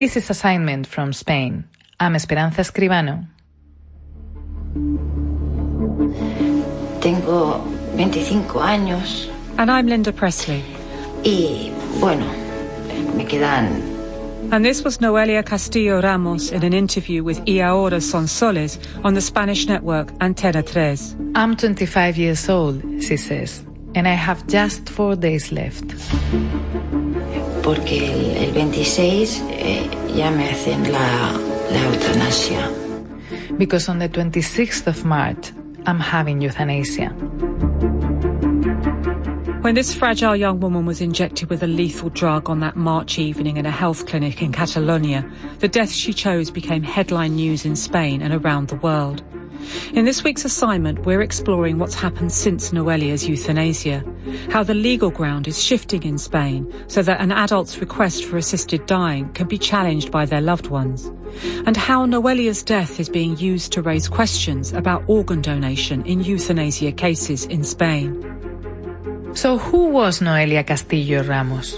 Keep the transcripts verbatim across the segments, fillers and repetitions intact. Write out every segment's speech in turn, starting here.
This is Assignment from Spain. I'm Esperanza Escribano. Tengo veinticinco años. And I'm Linda Presley. Y, bueno, me quedan... And this was Noelia Castillo Ramos in an interview with Y Ahora Son Soles on the Spanish network Antena tres. I'm twenty-five years old, she says, and I have just four days left. Porque el, el veintiséis eh, ya me hacen la, la eutanasia. Because on the twenty-sixth of March, I'm having euthanasia. When this fragile young woman was injected with a lethal drug on that March evening in a health clinic in Catalonia, the death she chose became headline news in Spain and around the world. In this week's assignment, we're exploring what's happened since Noelia's euthanasia, how the legal ground is shifting in Spain so that an adult's request for assisted dying can be challenged by their loved ones, and how Noelia's death is being used to raise questions about organ donation in euthanasia cases in Spain. So who was Noelia Castillo Ramos?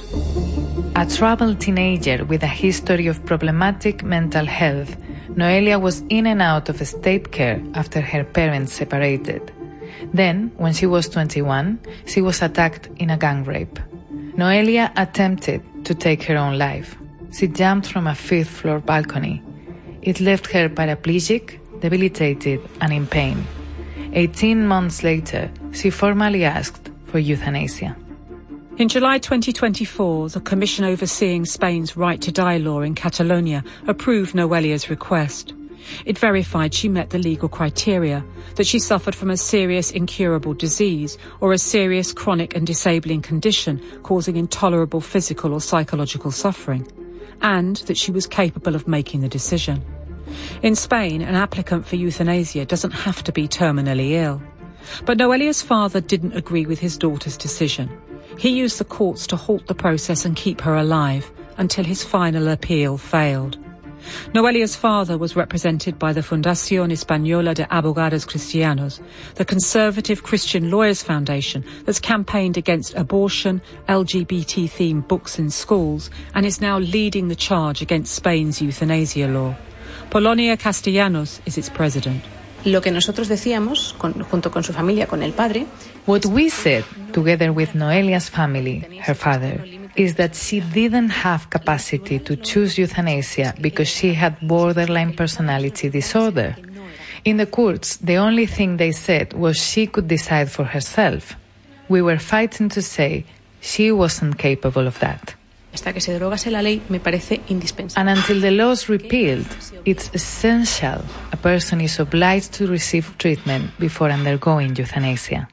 A troubled teenager with a history of problematic mental health, Noelia was in and out of state care after her parents separated. Then, when she was twenty-one, she was attacked in a gang rape. Noelia attempted to take her own life. She jumped from a fifth-floor balcony. It left her paraplegic, debilitated, and in pain. Eighteen months later, she formally asked for euthanasia. In July twenty twenty-four, the Commission overseeing Spain's right to die law in Catalonia approved Noelia's request. It verified she met the legal criteria, that she suffered from a serious incurable disease or a serious chronic and disabling condition causing intolerable physical or psychological suffering, and that she was capable of making the decision. In Spain, an applicant for euthanasia doesn't have to be terminally ill. But Noelia's father didn't agree with his daughter's decision. He used the courts to halt the process and keep her alive until his final appeal failed. Noelia's father was represented by the Fundación Española de Abogados Cristianos, the conservative Christian Lawyers Foundation that's campaigned against abortion, L G B T-themed books in schools, and is now leading the charge against Spain's euthanasia law. Polonia Castellanos is its president. Lo que nosotros decíamos, con, junto con su familia, con el padre... What we said, together with Noelia's family, her father, is that she didn't have capacity to choose euthanasia because she had borderline personality disorder. In the courts, the only thing they said was she could decide for herself. We were fighting to say she wasn't capable of that. Hasta que se derogase la ley, me parece indispensable. And until the law is repealed, it's essential a person is obliged to receive treatment before undergoing euthanasia.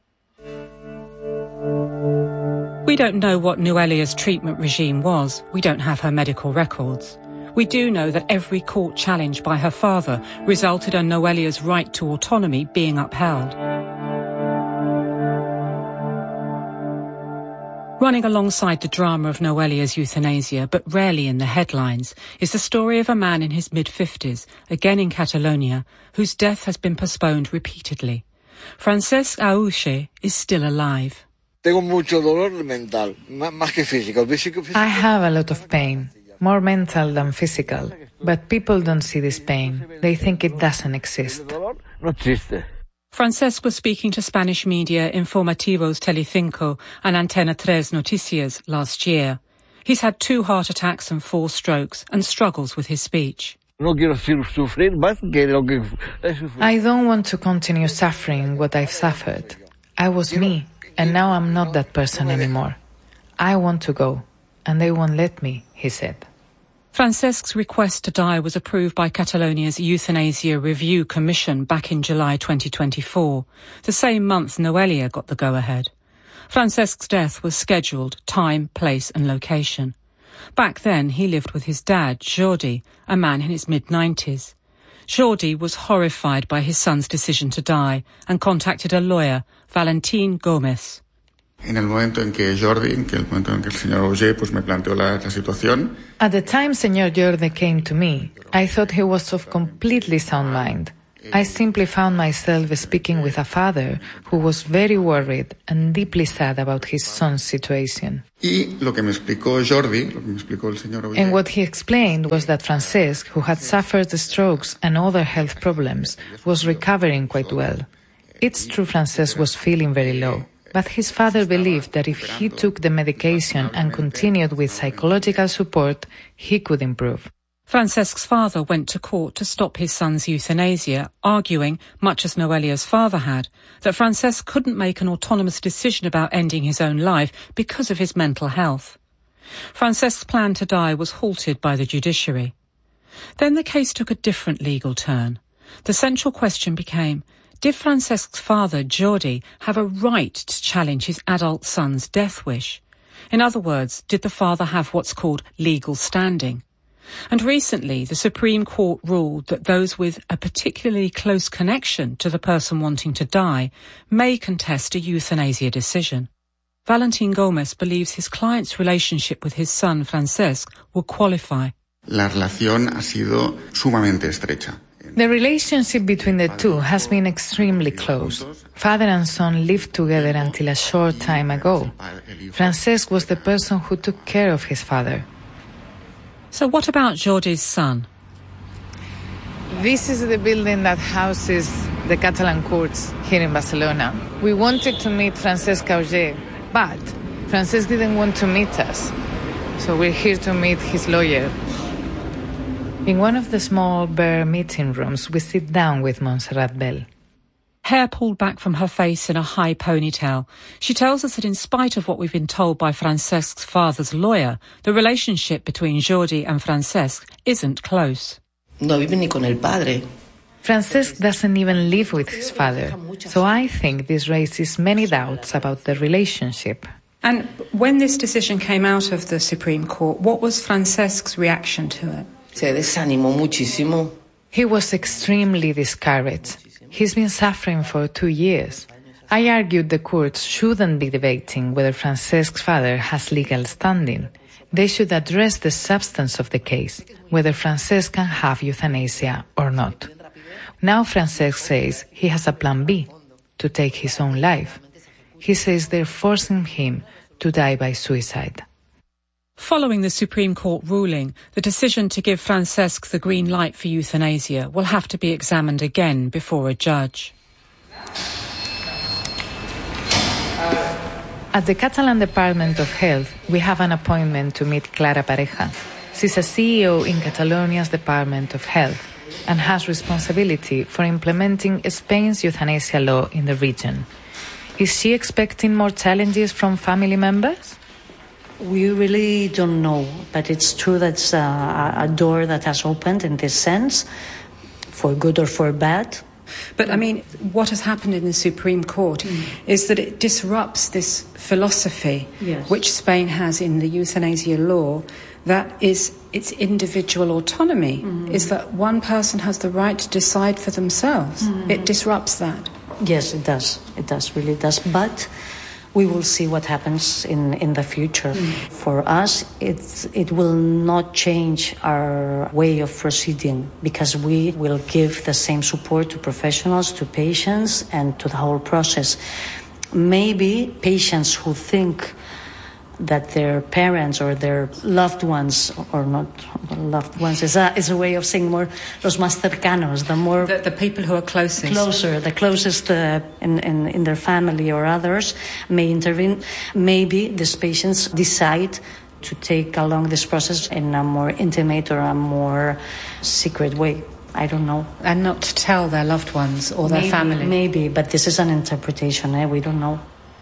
We don't know what Noelia's treatment regime was. We don't have her medical records. We do know that every court challenge by her father resulted in Noelia's right to autonomy being upheld. Running alongside the drama of Noelia's euthanasia, but rarely in the headlines, is the story of a man in his mid-fifties, again in Catalonia, whose death has been postponed repeatedly. Francesc Auche is still alive. Tengo mucho dolor mental, más que físico. I have a lot of pain, more mental than physical, but people don't see this pain. They think it doesn't exist. No existe. Francesc was speaking to Spanish media Informativos Telecinco and Antena tres Noticias last year. He's had two heart attacks and four strokes and struggles with his speech. I don't want to continue suffering what I've suffered. I was me, and now I'm not that person anymore. I want to go, and they won't let me, he said. Francesc's request to die was approved by Catalonia's Euthanasia Review Commission back in July twenty twenty-four, the same month Noelia got the go-ahead. Francesc's death was scheduled, time, place and location. Back then, he lived with his dad, Jordi, a man in his mid-nineties. Jordi was horrified by his son's decision to die and contacted a lawyer, Valentín Gómez. En el momento en que Jordi, en el momento en que el señor Auger pues me planteó la, la situación. At the time Señor Jordi came to me, I thought he was of completely sound mind. I simply found myself speaking with a father who was very worried and deeply sad about his son's situation. Y lo que me explicó Jordi, lo que me explicó el señor Oller, And what he explained was that Francesc, who had suffered strokes and other health problems, was recovering quite well. It's true Francesc was feeling very low, but his father believed that if he took the medication and continued with psychological support, he could improve. Francesc's father went to court to stop his son's euthanasia, arguing, much as Noelia's father had, that Francesc couldn't make an autonomous decision about ending his own life because of his mental health. Francesc's plan to die was halted by the judiciary. Then the case took a different legal turn. The central question became, did Francesc's father, Jordi, have a right to challenge his adult son's death wish? In other words, did the father have what's called legal standing? And recently, the Supreme Court ruled that those with a particularly close connection to the person wanting to die may contest a euthanasia decision. Valentin Gomez believes his client's relationship with his son, Francesc, will qualify. La relación ha sido sumamente estrecha. The relationship between the two has been extremely close. Father and son lived together until a short time ago. Francesc was the person who took care of his father. So what about Jordi's son? This is the building that houses the Catalan courts here in Barcelona. We wanted to meet Francesc Auger, but Francesc didn't want to meet us. So we're here to meet his lawyer. In one of the small, bare meeting rooms, we sit down with Montserrat Bell. Hair pulled back from her face in a high ponytail, she tells us that in spite of what we've been told by Francesc's father's lawyer, the relationship between Jordi and Francesc isn't close. No vive ni con el padre. Francesc doesn't even live with his father, so I think this raises many doubts about the relationship. And when this decision came out of the Supreme Court, what was Francesc's reaction to it? Se desanimó muchísimo. He was extremely discouraged. He's been suffering for two years. I argued the courts shouldn't be debating whether Francesc's father has legal standing. They should address the substance of the case, whether Francesc can have euthanasia or not. Now Francesc says he has a plan B, to take his own life. He says they're forcing him to die by suicide. Following the Supreme Court ruling, the decision to give Francesc the green light for euthanasia will have to be examined again before a judge. At the Catalan Department of Health, we have an appointment to meet Clara Pareja. She's a C E O in Catalonia's Department of Health and has responsibility for implementing Spain's euthanasia law in the region. Is she expecting more challenges from family members? We really don't know, but it's true that's a, a door that has opened in this sense, for good or for bad. But, I mean, what has happened in the Supreme Court mm. is that it disrupts this philosophy yes. which Spain has in the euthanasia law, that is its individual autonomy, mm. is that one person has the right to decide for themselves. Mm. It disrupts that. Yes, it does. It does, really does. But we will see what happens in, in the future. Mm. For us, it's, it will not change our way of proceeding because we will give the same support to professionals, to patients, and to the whole process. Maybe patients who think that their parents or their loved ones, or not loved ones, is a, is a way of saying more, los más cercanos, the more... The, the people who are closest. Closer, the closest uh, in, in, in their family or others may intervene. Maybe these patients decide to take along this process in a more intimate or a more secret way. I don't know. And not to tell their loved ones or their maybe, family. Maybe, but this is an interpretation, eh? We don't know.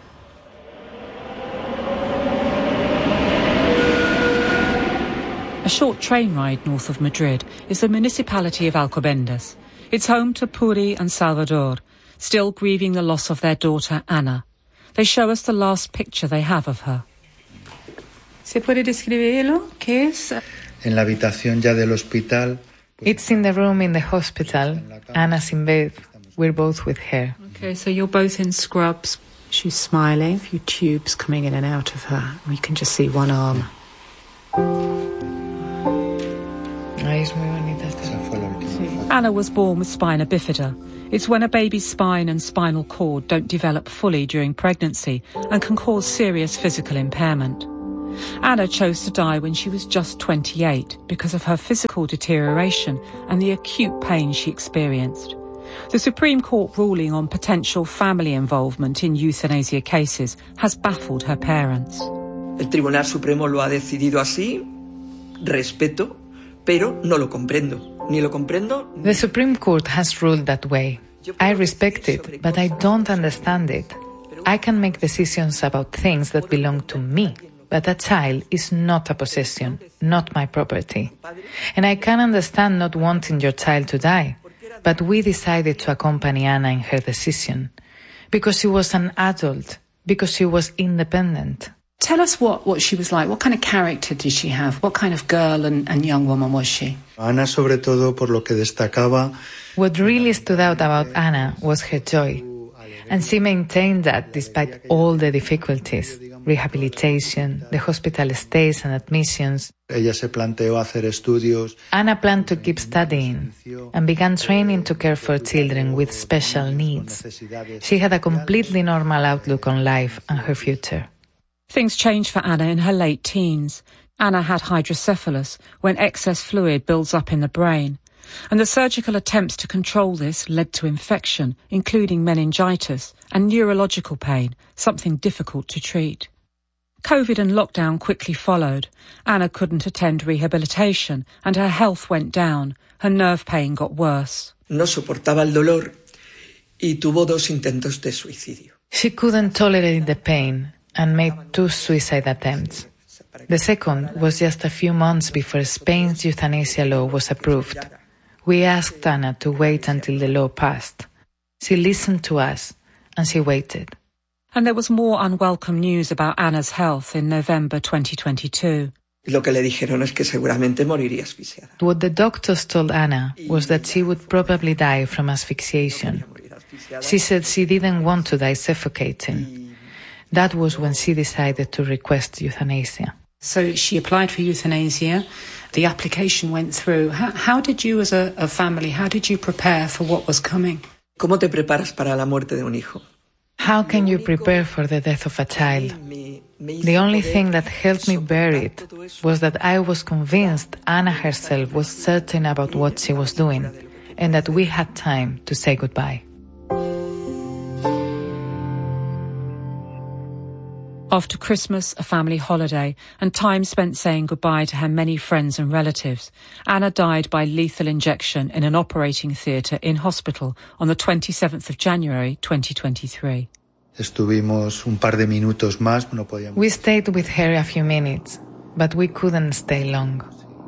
A short train ride north of Madrid is the municipality of Alcobendas. It's home to Puri and Salvador, still grieving the loss of their daughter Ana. They show us the last picture they have of her. ¿Se puede describirlo? ¿Qué es? En la habitación ya del hospital. It's in the room in the hospital. Ana's in bed. We're both with her. Okay, so you're both in scrubs. She's smiling, a few tubes coming in and out of her. We can just see one arm. I es muy bonita esta. Esa fue la última foto. Anna was born with spina bifida. It's when a baby's spine and spinal cord don't develop fully during pregnancy and can cause serious physical impairment. Anna chose to die when she was just twenty-eight because of her physical deterioration and the acute pain she experienced. The Supreme Court ruling on potential family involvement in euthanasia cases has baffled her parents. El Tribunal Supremo lo ha decidido así, respeto, pero no lo comprendo. Ni lo comprendo. The Supreme Court has ruled that way. I respect it, but I don't understand it. I can make decisions about things that belong to me, but a child is not a possession, not my property. And I can understand not wanting your child to die, but we decided to accompany Anna in her decision, because she was an adult, because she was independent. Tell us what, what she was like. What kind of character did she have? What kind of girl and, and young woman was she? Ana, sobre todo, por lo que destacaba. What really stood out about Anna was her joy, and she maintained that despite all the difficulties, rehabilitation, the hospital stays and admissions. Ella se planteó hacer estudios. Anna planned to keep studying and began training to care for children with special needs. She had a completely normal outlook on life and her future. Things changed for Anna in her late teens. Anna had hydrocephalus, when excess fluid builds up in the brain, and the surgical attempts to control this led to infection, including meningitis and neurological pain, something difficult to treat. COVID and lockdown quickly followed. Anna couldn't attend rehabilitation and her health went down. Her nerve pain got worse. No soportaba el dolor y tuvo dos intentos de suicidio. She couldn't tolerate the pain and made two suicide attempts. The second was just a few months before Spain's euthanasia law was approved. We asked Anna to wait until the law passed. She listened to us and she waited. And there was more unwelcome news about Anna's health in November twenty twenty-two. Lo que le dijeron es que seguramente moriría asfixiada. What the doctors told Anna was that she would probably die from asphyxiation. She said she didn't want to die suffocating. That was when she decided to request euthanasia. So she applied for euthanasia. The application went through. How, how did you as a, a family, how did you prepare for what was coming? ¿Cómo te preparas para la muerte de un hijo? How can you prepare for the death of a child? The only thing that helped me bear it was that I was convinced Anna herself was certain about what she was doing and that we had time to say goodbye. After Christmas, a family holiday, and time spent saying goodbye to her many friends and relatives, Anna died by lethal injection in an operating theatre in hospital on the twenty-seventh of January twenty twenty-three. Estuvimos un par de minutos más, no podíamos. We stayed with her a few minutes, but we couldn't stay long.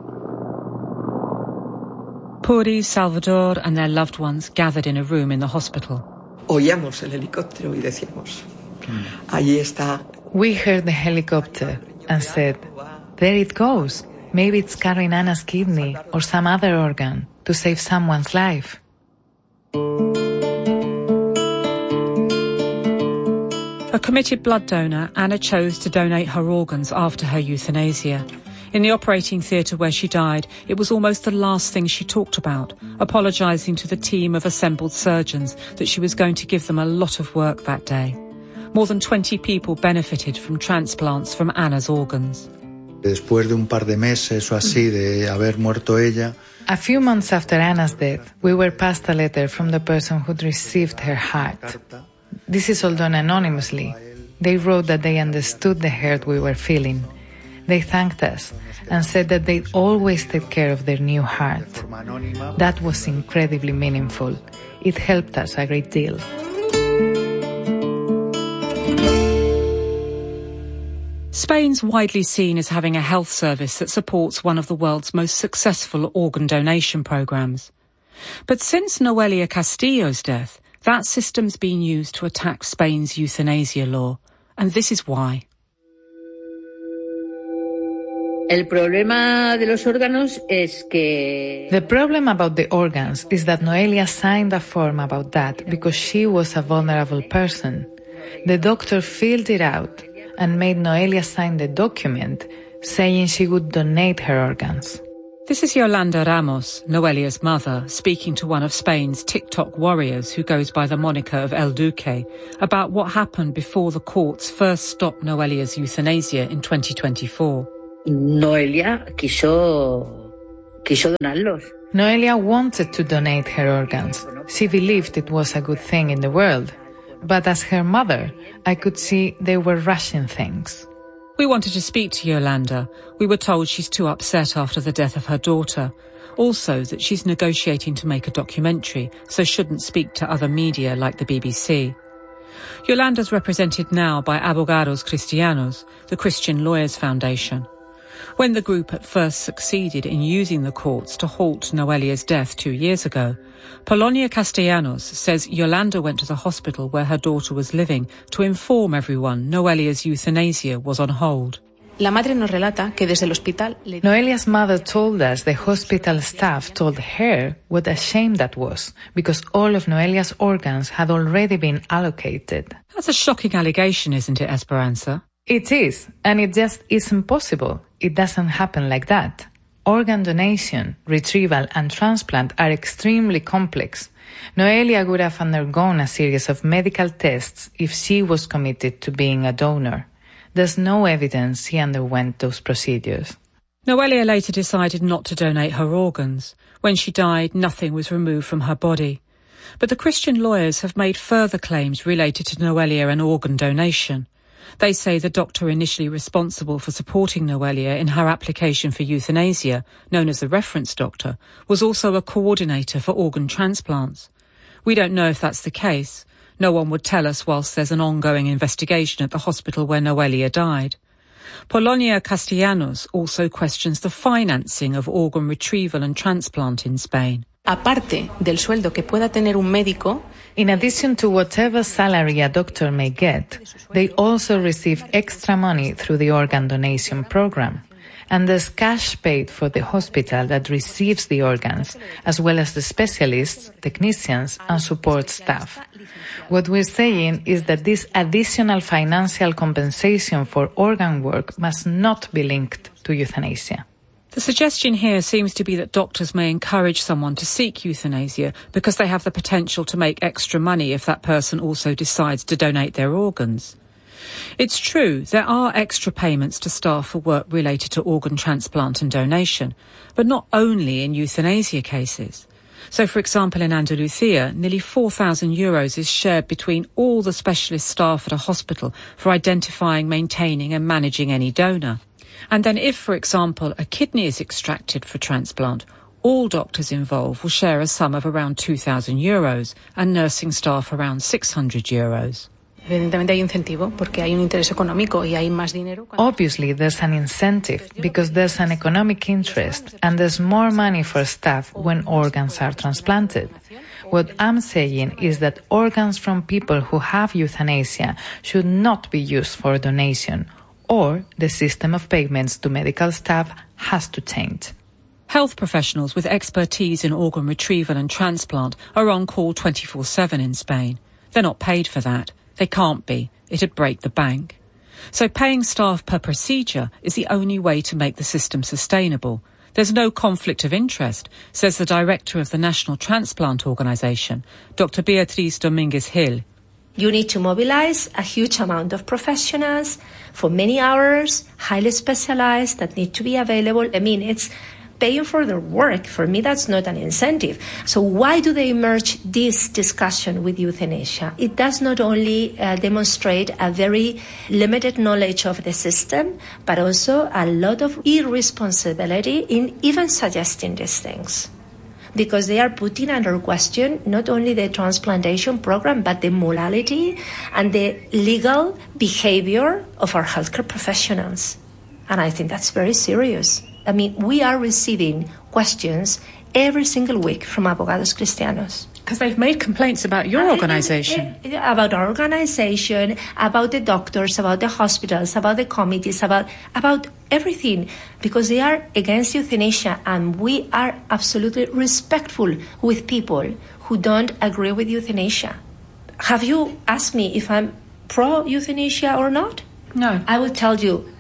Puri, Salvador and their loved ones gathered in a room in the hospital. Oíamos el helicóptero y decíamos, allí está. We heard the helicopter and said, there it goes. Maybe it's carrying Anna's kidney or some other organ to save someone's life. A committed blood donor, Anna chose to donate her organs after her euthanasia. In the operating theatre where she died, it was almost the last thing she talked about, apologising to the team of assembled surgeons that she was going to give them a lot of work that day. More than twenty people benefited from transplants from Anna's organs. Después de un par de meses o así de haber muerto ella. A few months after Anna's death, we were passed a letter from the person who'd received her heart. This is all done anonymously. They wrote that they understood the hurt we were feeling. They thanked us and said that they'd always take care of their new heart. That was incredibly meaningful. It helped us a great deal. Spain's widely seen as having a health service that supports one of the world's most successful organ donation programs. But since Noelia Castillo's death, that system's been used to attack Spain's euthanasia law. And this is why. El problema de los órganos es que... The problem about the organs is that Noelia signed a form about that because she was a vulnerable person. The doctor filled it out and made Noelia sign the document saying she would donate her organs. This is Yolanda Ramos, Noelia's mother, speaking to one of Spain's TikTok warriors who goes by the moniker of El Duque, about what happened before the courts first stopped Noelia's euthanasia in twenty twenty-four. Noelia quiso, quiso donarlos. Noelia wanted to donate her organs. She believed it was a good thing in the world. But as her mother, I could see they were rushing things. We wanted to speak to Yolanda. We were told she's too upset after the death of her daughter. Also that she's negotiating to make a documentary, so shouldn't speak to other media like the B B C. Yolanda's represented now by Abogados Cristianos, the Christian Lawyers Foundation. When the group at first succeeded in using the courts to halt Noelia's death two years ago, Polonia Castellanos says Yolanda went to the hospital where her daughter was living to inform everyone Noelia's euthanasia was on hold. La madre nos relata que desde el hospital... Noelia's mother told us the hospital staff told her what a shame that was, because all of Noelia's organs had already been allocated. That's a shocking allegation, isn't it, Esperanza? It is, and it just isn't possible. It doesn't happen like that. Organ donation, retrieval and transplant are extremely complex. Noelia would have undergone a series of medical tests if she was committed to being a donor. There's no evidence she underwent those procedures. Noelia later decided not to donate her organs. When she died, nothing was removed from her body. But the Christian lawyers have made further claims related to Noelia and organ donation. They say the doctor initially responsible for supporting Noelia in her application for euthanasia, known as the reference doctor, was also a coordinator for organ transplants. We don't know if that's the case. No one would tell us whilst there's an ongoing investigation at the hospital where Noelia died. Polonia Castellanos also questions the financing of organ retrieval and transplant in Spain. Aparte del sueldo que pueda tener un médico, in addition to whatever salary a doctor may get, they also receive extra money through the organ donation program. And there's cash paid for the hospital that receives the organs, as well as the specialists, technicians, and support staff. What we're saying is that this additional financial compensation for organ work must not be linked to euthanasia. The suggestion here seems to be that doctors may encourage someone to seek euthanasia because they have the potential to make extra money if that person also decides to donate their organs. It's true, there are extra payments to staff for work related to organ transplant and donation, but not only in euthanasia cases. So, for example, in Andalusia, nearly four thousand euros is shared between all the specialist staff at a hospital for identifying, maintaining and managing any donor. And then if, for example, a kidney is extracted for transplant, all doctors involved will share a sum of around two thousand euros and nursing staff around six hundred euros. Obviously, there's an incentive because there's an economic interest and there's more money for staff when organs are transplanted. What I'm saying is that organs from people who have euthanasia should not be used for donation, or the system of payments to medical staff has to change. Health professionals with expertise in organ retrieval and transplant are on call twenty-four seven in Spain. They're not paid for that. They can't be. It'd break the bank. So paying staff per procedure is the only way to make the system sustainable. There's no conflict of interest, says the director of the National Transplant Organisation, Doctor Beatriz Dominguez Hill. You need to mobilize a huge amount of professionals for many hours, highly specialized, that need to be available. I mean, it's paying for their work. For me, that's not an incentive. So why do they merge this discussion with euthanasia? It does not only uh, demonstrate a very limited knowledge of the system, but also a lot of irresponsibility in even suggesting these things. Because they are putting under question not only the transplantation program, but the morality and the legal behavior of our healthcare professionals. And I think that's very serious. I mean, we are receiving questions every single week from Abogados Cristianos. Because they've made complaints about your organisation. About our organisation, about the doctors, about the hospitals, about the committees, about about everything. Because they are against euthanasia, and we are absolutely respectful with people who don't agree with euthanasia. Have you asked me if I'm pro-euthanasia or not? No. I will tell you,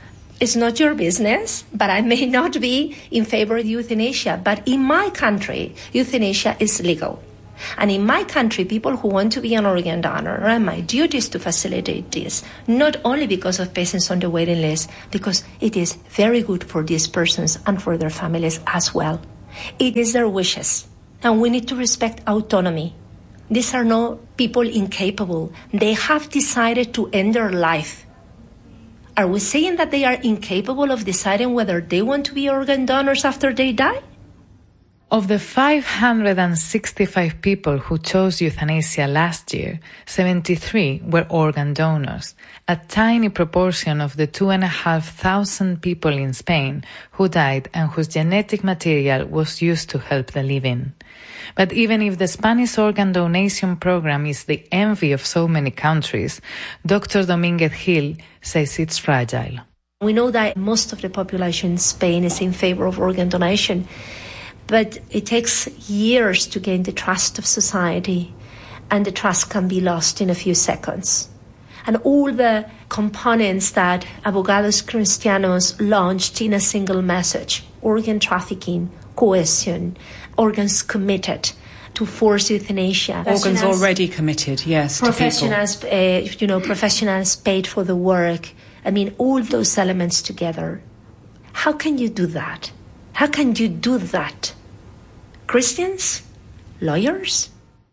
It's not your business, but I may not be in favor of euthanasia. But in my country, euthanasia is legal. And in my country, people who want to be an organ donor, and my duty is to facilitate this, not only because of patients on the waiting list, because it is very good for these persons and for their families as well. It is their wishes, and we need to respect autonomy. These are not people incapable. They have decided to end their life. Are we saying that they are incapable of deciding whether they want to be organ donors after they die? Of the five hundred sixty-five people who chose euthanasia last year, seventy-three were organ donors, a tiny proportion of the two and a half thousand people in Spain who died and whose genetic material was used to help the living. But even if the Spanish organ donation program is the envy of so many countries, Doctor Domínguez Gil says it's fragile. We know that most of the population in Spain is in favor of organ donation, but it takes years to gain the trust of society, and the trust can be lost in a few seconds. And all the components that Abogados Cristianos launched in a single message, organ trafficking, coercion, organs committed to force euthanasia. Organs already committed, yes, professionals, to people. Uh, you know, professionals paid for the work. I mean, all those elements together. How can you do that? How can you do that? Christians? Lawyers?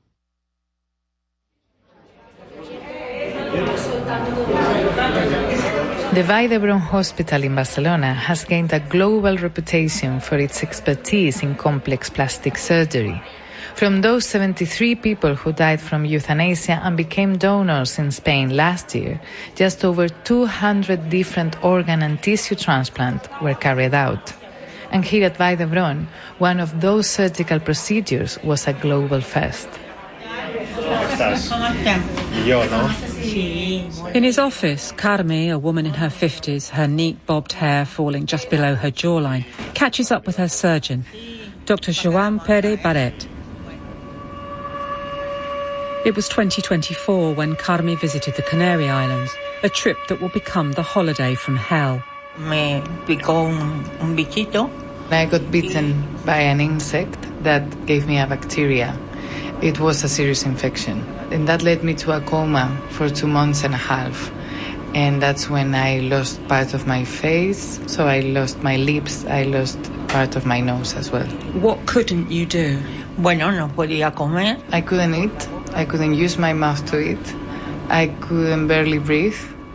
The Vall d'Hebron Hospital in Barcelona has gained a global reputation for its expertise in complex plastic surgery. From those seventy-three people who died from euthanasia and became donors in Spain last year, just over two hundred different organ and tissue transplants were carried out. And here at Vall d'Hebron, one of those surgical procedures was a global first. In his office, Carme, a woman in her fifties, her neat bobbed hair falling just below her jawline, catches up with her surgeon, Doctor Joan Pere Barret. It was twenty twenty-four when Carme visited the Canary Islands, a trip that will become the holiday from hell. Me picó un, un bichito. I got bitten by an insect that gave me a bacteria. It was a serious infection. And that led me to a coma for two months and a half. And that's when I lost part of my face. So I lost my lips. I lost part of my nose as well. What couldn't you do? Bueno, no podía comer. I couldn't eat. I couldn't use my mouth to eat. I couldn't barely breathe.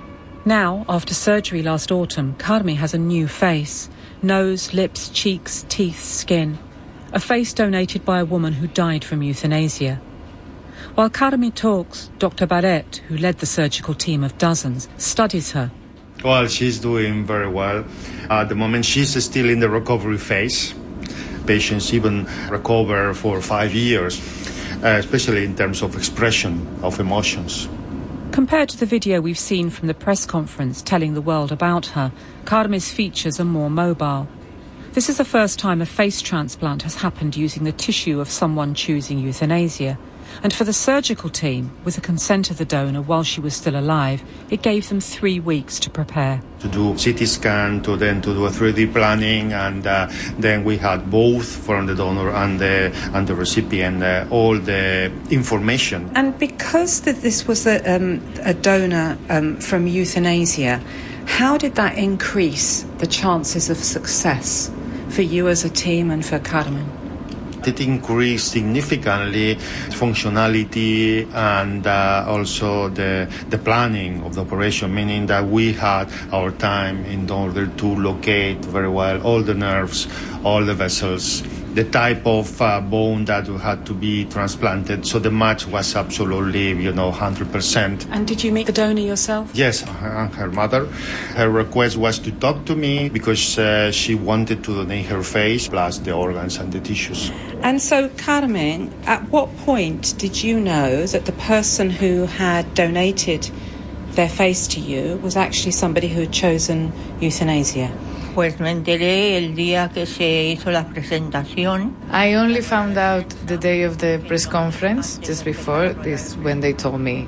Now, after surgery last autumn, Carme has a new face. Nose, lips, cheeks, teeth, skin. A face donated by a woman who died from euthanasia. While Carme talks, Doctor Barret, who led the surgical team of dozens, studies her. Well, she's doing very well. At the moment, she's still in the recovery phase. Patients even recover for five years, uh, especially in terms of expression of emotions. Compared to the video we've seen from the press conference telling the world about her, Carme's features are more mobile. This is the first time a face transplant has happened using the tissue of someone choosing euthanasia. And for the surgical team, with the consent of the donor while she was still alive, it gave them three weeks to prepare. To do C T scan, to then to do a three D planning, and uh, then we had both from the donor and the, and the recipient uh, all the information. And because that this was a, um, a donor um, from euthanasia, how did that increase the chances of success for you as a team and for Carmen? It increased significantly functionality and uh, also the the planning of the operation, meaning that we had our time in order to locate very well all the nerves, all the vessels, the type of uh, bone that had to be transplanted. So the match was absolutely, you know, one hundred percent. And did you meet the donor yourself? Yes, her, her mother. Her request was to talk to me because uh, she wanted to donate her face plus the organs and the tissues. And so, Carmen, at what point did you know that the person who had donated their face to you was actually somebody who had chosen euthanasia? Pues me enteré el día que se hizo la presentación. I only found out the day of the press conference, just before this, when they told me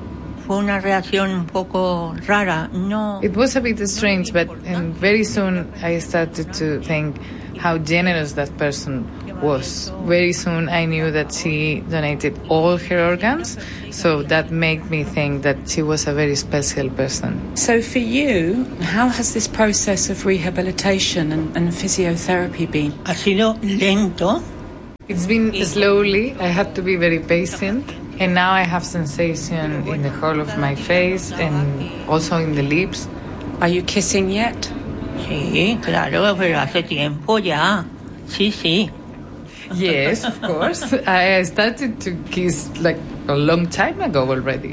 fue una reacción un poco rara. No. It was a bit strange, but um, very soon I started to think how generous that person was. Very soon I knew that she donated all her organs, so that made me think that she was a very special person. So for you, how has this process of rehabilitation and, and physiotherapy been? Ha sido lento. It's been slowly. I had to be very patient. And now I have sensation in the whole of my face and also in the lips. Are you kissing yet? Sí, claro, pero hace tiempo ya. Sí, sí. Yes, of course. I started to kiss like a long time ago already.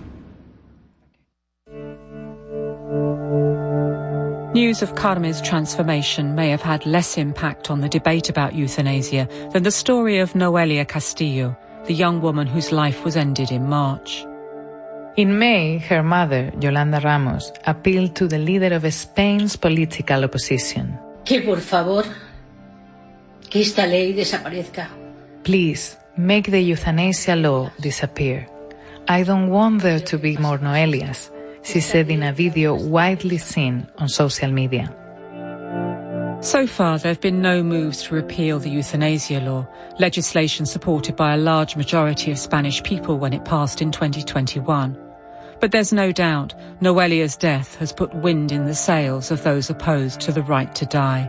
News of Carmen's transformation may have had less impact on the debate about euthanasia than the story of Noelia Castillo, the young woman whose life was ended in March. In May, her mother, Yolanda Ramos, appealed to the leader of Spain's political opposition. Que por favor, que esta ley desaparezca. Please, make the euthanasia law disappear. I don't want there to be more Noelias, she said in a video widely seen on social media. So far, there have been no moves to repeal the euthanasia law, legislation supported by a large majority of Spanish people when it passed in twenty twenty-one. But there's no doubt Noelia's death has put wind in the sails of those opposed to the right to die.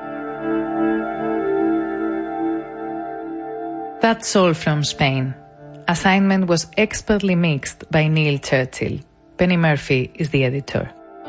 That's all from Spain. Assignment was expertly mixed by Neil Churchill. Penny Murphy is the editor.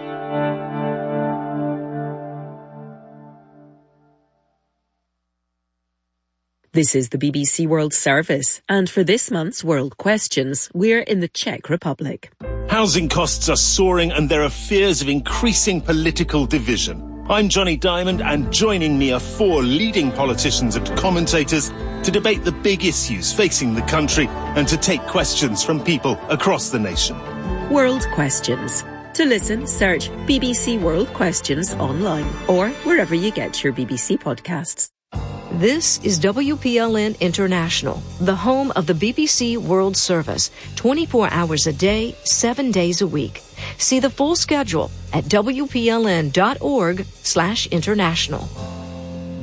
This is the B B C World Service, and for this month's World Questions, we're in the Czech Republic. Housing costs are soaring and there are fears of increasing political division. I'm Johnny Diamond, and joining me are four leading politicians and commentators to debate the big issues facing the country and to take questions from people across the nation. World Questions. To listen, search B B C World Questions online or wherever you get your B B C podcasts. This is W P L N International, the home of the B B C World Service, twenty-four hours a day, seven days a week. See the full schedule at W P L N dot org slash international.